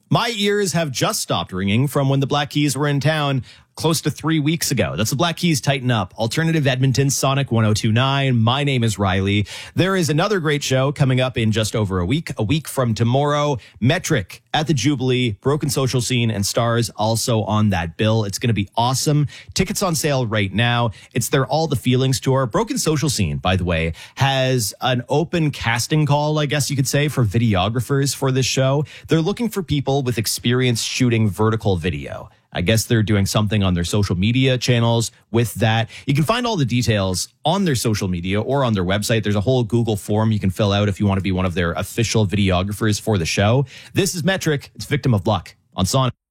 My ears have just stopped ringing from when the Black Keys were in town close to 3 weeks ago. That's the Black Keys Tighten Up, Alternative Edmonton, Sonic 102.9. My name is Riley. There is another great show coming up in just over a week from tomorrow. Metric at the Jubilee, Broken Social Scene, and Stars also on that bill. It's going to be awesome. Tickets on sale right now. It's their All the Feelings tour. Broken Social Scene, by the way, has an open casting call, I guess you could say, for videographers for this show. They're looking for people with experience shooting vertical video. I guess they're doing something on their social media channels with that. You can find all the details on their social media or on their website. There's a whole Google form you can fill out if you want to be one of their official videographers for the show. This is Metric. It's Victim of Luck on Sonic.